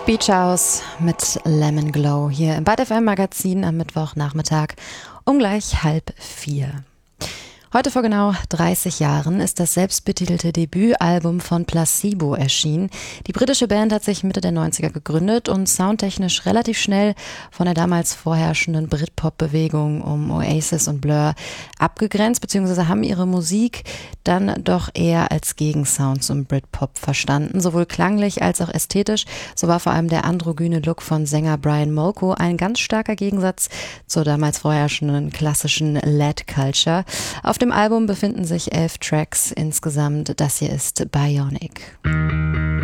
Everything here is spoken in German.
Beach House mit Lemon Glow hier im Bad FM Magazin am Mittwochnachmittag um gleich 3:30. Heute vor genau 30 Jahren ist das selbstbetitelte Debütalbum von Placebo erschienen. Die britische Band hat sich Mitte der 90er gegründet und soundtechnisch relativ schnell von der damals vorherrschenden Britpop-Bewegung um Oasis und Blur abgegrenzt, beziehungsweise haben ihre Musik dann doch eher als Gegensound zum Britpop verstanden, sowohl klanglich als auch ästhetisch. So war vor allem der androgyne Look von Sänger Brian Molko ein ganz starker Gegensatz zur damals vorherrschenden klassischen Lad-Culture. Auf dem Album befinden sich 11 Tracks insgesamt. Das hier ist Bionic.